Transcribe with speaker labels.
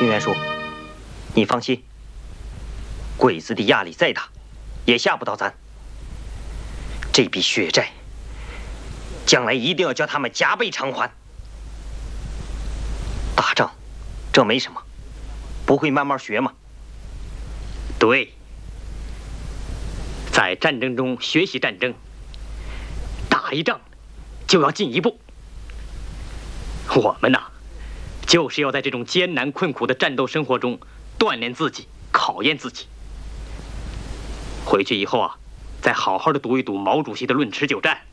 Speaker 1: 平原叔，你放心，鬼子的压力再大，也吓不到咱。这笔血债，将来一定要叫他们加倍偿还。打仗，这没什么，不会慢慢学吗？
Speaker 2: 对，在战争中学习战争，打一仗就要进一步。我们呐，就是要在这种艰难困苦的战斗生活中锻炼自己，考验自己。回去以后啊，再好好的读一读毛主席的《论持久战》，